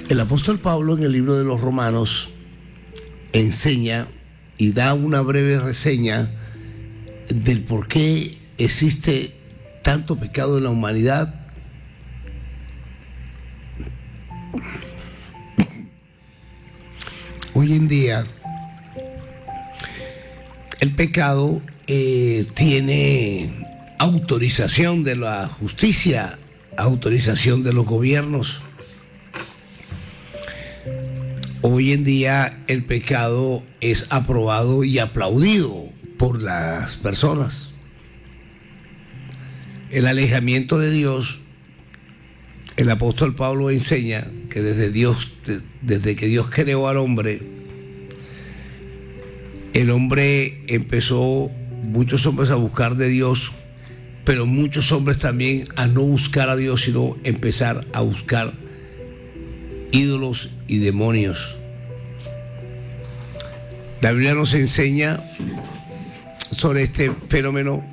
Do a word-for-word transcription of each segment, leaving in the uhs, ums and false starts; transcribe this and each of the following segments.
El apóstol Pablo en el libro de los Romanos enseña y da una breve reseña del por qué existe tanto pecado en la humanidad. Hoy en día el pecado eh, tiene autorización de la justicia, autorización de los gobiernos. Hoy en día el pecado es aprobado y aplaudido por las personas. El alejamiento de Dios, el apóstol Pablo enseña que desde Dios, desde que Dios creó al hombre, el hombre empezó, muchos hombres a buscar de Dios, pero muchos hombres también a no buscar a Dios, sino empezar a buscar ídolos y demonios. La Biblia nos enseña sobre este fenómeno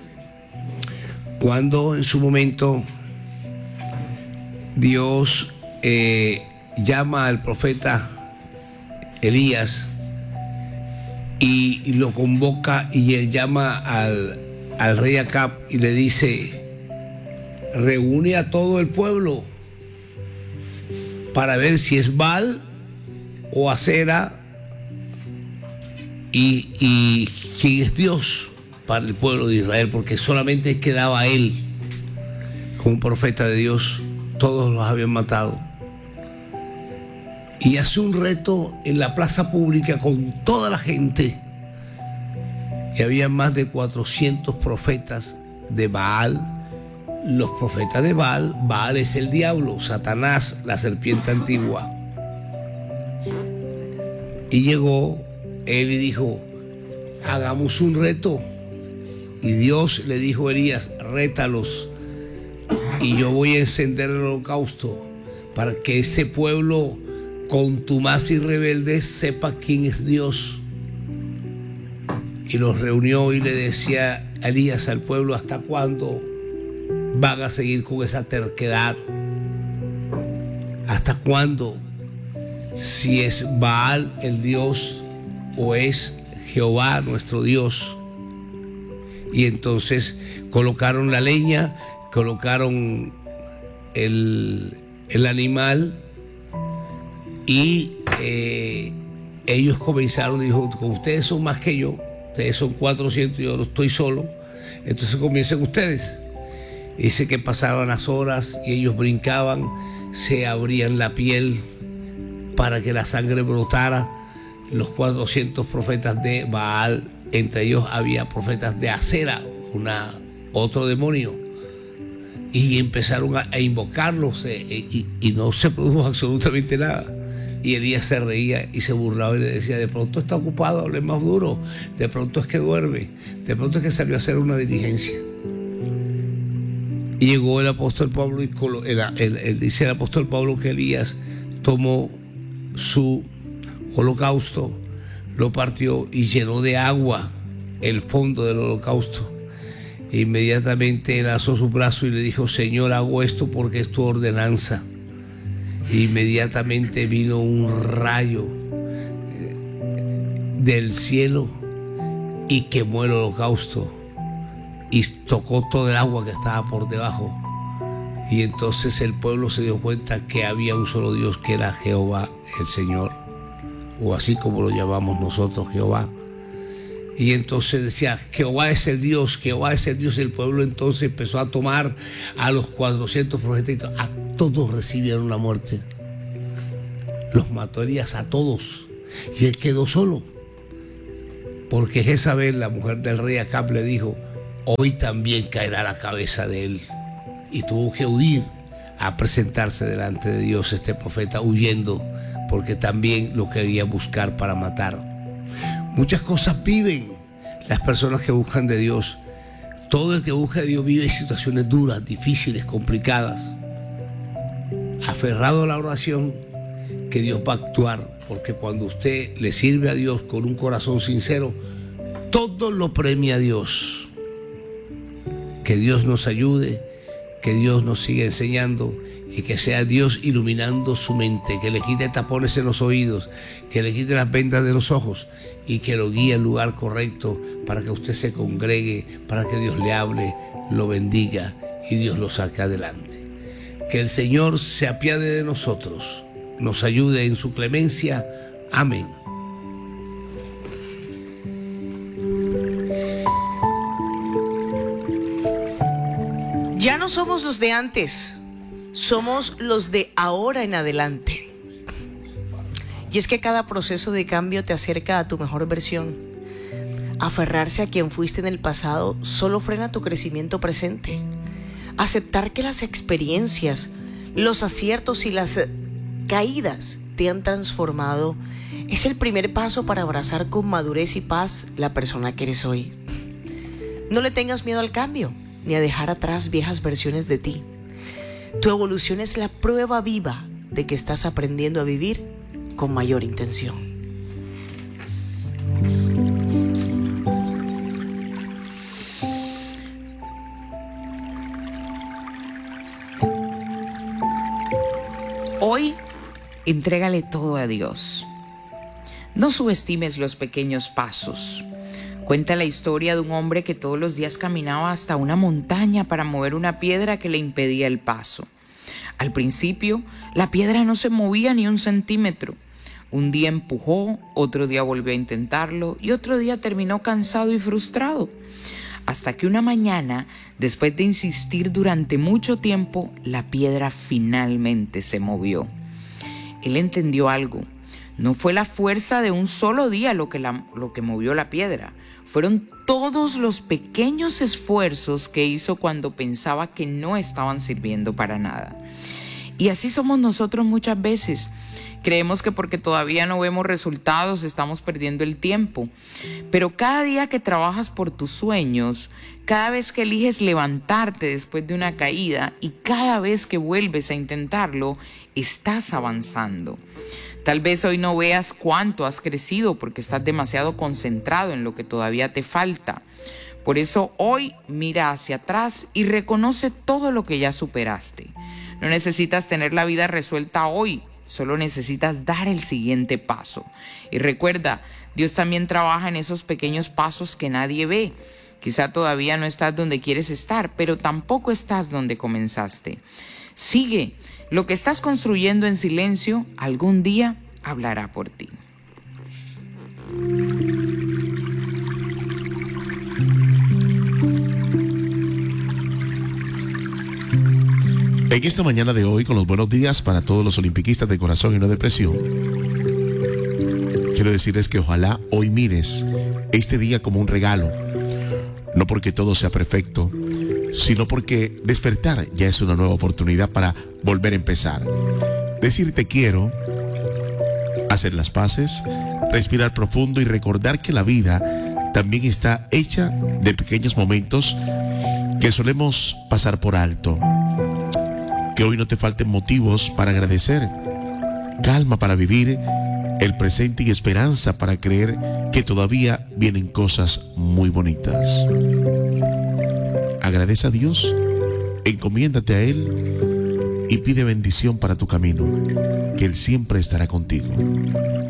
cuando en su momento Dios eh, llama al profeta Elías y, y lo convoca, y él llama al, al rey Acab y le dice: reúne a todo el pueblo para ver si es Baal o Acera y, y quién es Dios para el pueblo de Israel, porque solamente quedaba él como profeta de Dios. Todos los habían matado. Y hace un reto en la plaza pública con toda la gente, y había más de cuatrocientos profetas de Baal. Los profetas de Baal, Baal es el diablo, Satanás, la serpiente antigua. Y llegó él y dijo: hagamos un reto. Y Dios le dijo a Elías: rétalos, y yo voy a encender el holocausto para que ese pueblo contumaz y rebelde sepa quién es Dios. Y los reunió y le decía a Elías al pueblo: ¿hasta cuándo van a seguir con esa terquedad? ¿Hasta cuándo? Si es Baal el Dios o es Jehová nuestro Dios. Y entonces colocaron la leña, colocaron el, el animal, y eh, ellos comenzaron, dijo: ustedes son más que yo, ustedes son cuatrocientos, yo no estoy solo, entonces comiencen ustedes. Dice que pasaban las horas y ellos brincaban, se abrían la piel para que la sangre brotara. Los cuatrocientos profetas de Baal, entre ellos había profetas de Acera, una, otro demonio, y empezaron a, a invocarlos eh, y, y no se produjo absolutamente nada. Y Elías se reía y se burlaba y le decía: de pronto está ocupado, hable más duro, de pronto es que duerme, de pronto es que salió a hacer una diligencia. Y llegó el apóstol Pablo y colo, el, el, el, dice el apóstol Pablo que Elías tomó su holocausto, lo partió y llenó de agua el fondo del holocausto. E inmediatamente él alzó su brazo y le dijo: Señor, hago esto porque es tu ordenanza. E inmediatamente vino un rayo del cielo y quemó el holocausto y tocó todo el agua que estaba por debajo. Y entonces el pueblo se dio cuenta que había un solo Dios, que era Jehová el Señor, o así como lo llamamos nosotros, Jehová. Y entonces decía: Jehová es el Dios, Jehová es el Dios. Y el pueblo entonces empezó a tomar a los cuatrocientos profetas, a todos recibieron la muerte. Los mató Elías a todos, y él quedó solo, porque Jezabel, la mujer del rey Acab, le dijo: hoy también caerá la cabeza de él. Y tuvo que huir a presentarse delante de Dios este profeta, huyendo, porque también lo quería buscar para matar. Muchas cosas viven las personas que buscan de Dios. Todo el que busca de Dios vive situaciones duras, difíciles, complicadas. Aferrado a la oración, que Dios va a actuar, porque cuando usted le sirve a Dios con un corazón sincero, todo lo premia a Dios. Que Dios nos ayude, que Dios nos siga enseñando y que sea Dios iluminando su mente, que le quite tapones en los oídos, que le quite las vendas de los ojos y que lo guíe al lugar correcto para que usted se congregue, para que Dios le hable, lo bendiga y Dios lo saque adelante. Que el Señor se apiade de nosotros, nos ayude en su clemencia. Amén. Ya no somos los de antes, somos los de ahora en adelante. Y es que cada proceso de cambio te acerca a tu mejor versión. Aferrarse a quien fuiste en el pasado solo frena tu crecimiento presente. Aceptar que las experiencias, los aciertos y las caídas te han transformado es el primer paso para abrazar con madurez y paz la persona que eres hoy. No le tengas miedo al cambio, ni a dejar atrás viejas versiones de ti. Tu evolución es la prueba viva de que estás aprendiendo a vivir con mayor intención. Hoy, entrégale todo a Dios. No subestimes los pequeños pasos. Cuenta la historia de un hombre que todos los días caminaba hasta una montaña para mover una piedra que le impedía el paso. Al principio, la piedra no se movía ni un centímetro. Un día empujó, otro día volvió a intentarlo y otro día terminó cansado y frustrado. Hasta que una mañana, después de insistir durante mucho tiempo, la piedra finalmente se movió. Él entendió algo. No fue la fuerza de un solo día lo que, la, lo que movió la piedra. Fueron todos los pequeños esfuerzos que hizo cuando pensaba que no estaban sirviendo para nada. Y así somos nosotros muchas veces. Creemos que porque todavía no vemos resultados estamos perdiendo el tiempo. Pero cada día que trabajas por tus sueños, cada vez que eliges levantarte después de una caída y cada vez que vuelves a intentarlo, estás avanzando. Tal vez hoy no veas cuánto has crecido porque estás demasiado concentrado en lo que todavía te falta. Por eso hoy mira hacia atrás y reconoce todo lo que ya superaste. No necesitas tener la vida resuelta hoy, solo necesitas dar el siguiente paso. Y recuerda, Dios también trabaja en esos pequeños pasos que nadie ve. Quizá todavía no estás donde quieres estar, pero tampoco estás donde comenzaste. Sigue. Lo que estás construyendo en silencio, algún día hablará por ti. En esta mañana de hoy, con los buenos días para todos los olimpiquistas de corazón y no de presión, quiero decirles que ojalá hoy mires este día como un regalo, no porque todo sea perfecto, sino porque despertar ya es una nueva oportunidad para volver a empezar. Decir te quiero, hacer las paces, respirar profundo y recordar que la vida también está hecha de pequeños momentos que solemos pasar por alto. Que hoy no te falten motivos para agradecer, calma para vivir el presente y esperanza para creer que todavía vienen cosas muy bonitas. Agradece a Dios, encomiéndate a Él y pide bendición para tu camino, que Él siempre estará contigo.